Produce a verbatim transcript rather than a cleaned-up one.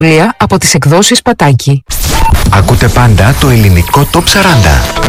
από τις εκδόσεις Πατάκη. Ακούτε πάντα το ελληνικό Top σαράντα.